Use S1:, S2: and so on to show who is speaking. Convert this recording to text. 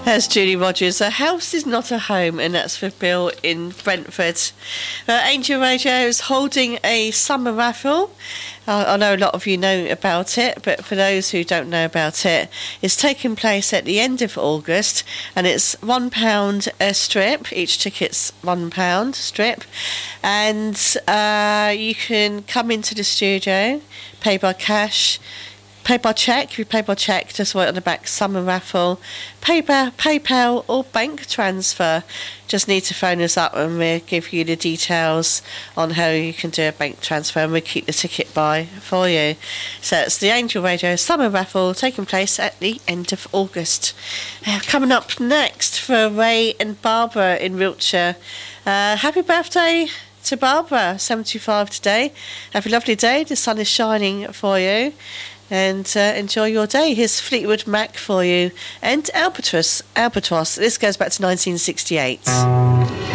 S1: There's Julie Rogers. A house is not a home, and that's for Bill in Brentford. Angel Radio is holding a summer raffle. I know a lot of you know about it, but for those who don't know about it, it's taking place at the end of August, and it's £1 a strip. Each ticket's £1 strip, and you can come into the studio, pay by cash, pay by cheque. If you pay by cheque, just write on the back summer raffle, PayPal or bank transfer. Just need to phone us up and we'll give you the details on how you can do a bank transfer, and we'll keep the ticket by for you. So it's the Angel Radio summer raffle taking place at the end of August. Coming up next for Ray and Barbara in Wiltshire. Happy birthday to Barbara, 75 today. Have a lovely day. The sun is shining for you. And enjoy your day. Here's Fleetwood Mac for you. And Albatross. This goes back to 1968.